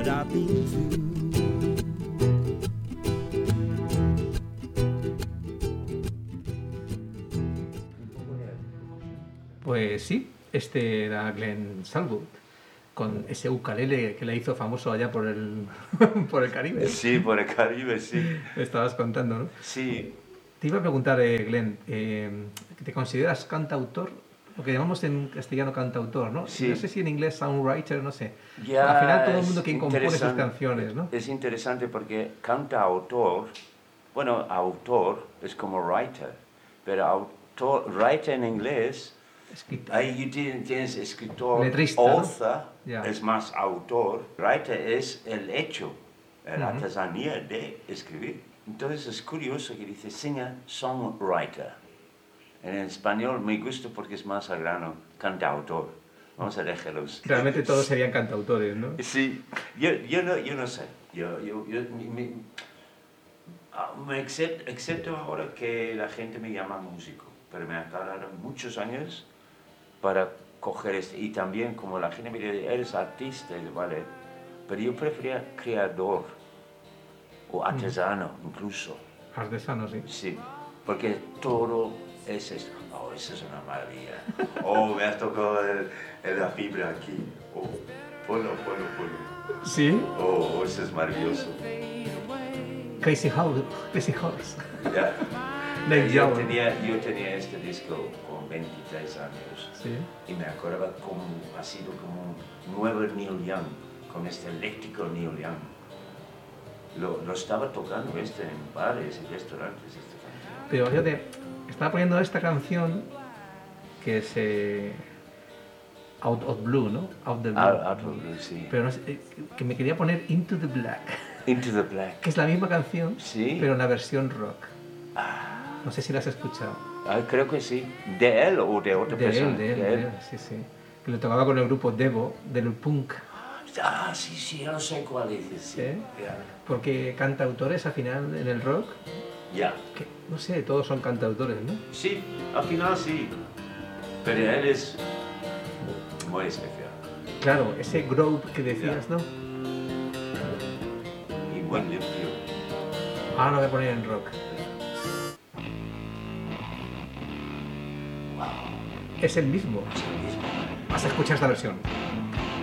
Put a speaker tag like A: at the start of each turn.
A: what I've been through.
B: Pues sí, este era Glenn Salwood, con ese ukelele que le hizo famoso allá por el, por el Caribe.
C: Sí, por el Caribe, sí.
B: Me estabas contando, ¿no?
C: Sí.
B: Te iba a preguntar, Glenn, ¿te consideras cantautor? Lo que llamamos en castellano cantautor, ¿no?
C: Sí.
B: No sé si en inglés songwriter, no sé.
C: Ya,
B: al final todo el mundo quien compone sus
C: interesante.
B: canciones, ¿no?
C: Es interesante porque cantautor, bueno, autor es como writer, pero autor, writer en inglés,
B: Escritor.
C: ahí tienes escritor,
B: Letrista,
C: author,
B: ¿no? Ya.
C: es más autor, writer es el hecho, la
B: Ujú.
C: artesanía de escribir. Entonces es curioso que dice singer-songwriter. En español me gusta porque es más al grano, cantautor. Vamos a dejarlos.
B: Realmente todos serían cantautores, ¿no?
C: Sí, yo no sé. Excepto ahora que la gente me llama músico, pero me ha tardado muchos años para coger este. Y también como la gente me dice, eres artista, vale, pero yo prefería creador o artesano incluso.
B: Artesano, sí.
C: Sí, porque todo es esto. Oh, eso es una maravilla. Oh, me has tocado la fibra aquí. Oh, ponlo.
B: ¿Sí?
C: Oh, eso es maravilloso.
B: Crazy Horse.
C: Ya.
B: Neil
C: Yo
B: Young.
C: tenía este disco con 23 años
B: Sí.
C: y me acordaba cómo ha sido como un nuevo Neil Young, con este eléctrico Neil Young. Lo estaba tocando en bares y restaurantes.
B: Pero yo estaba poniendo esta canción que es Out of Blue, ¿no? Out the Blue.
C: Out of Blue, sí.
B: Pero no sé, que me quería poner Into the Black,
C: Into the Black.
B: que es la misma canción,
C: Sí.
B: pero en la versión rock. No sé si la has escuchado.
C: Creo que sí. ¿De él o de otra persona?
B: De él, sí. Que lo tocaba con el grupo Devo, del punk.
C: Sí, yo no sé cuál es. Sí. Ya.
B: Porque cantautores al final en el rock,
C: Ya.
B: que, no sé, todos son cantautores, ¿no?
C: Sí, al final sí. Pero él es muy especial.
B: Claro, ese groove que decías, ¿no?
C: Y muy limpio.
B: Ahora lo voy a poner en rock.
C: Wow.
B: Es el mismo.
C: Es el mismo.
B: Vas a escuchar esta versión.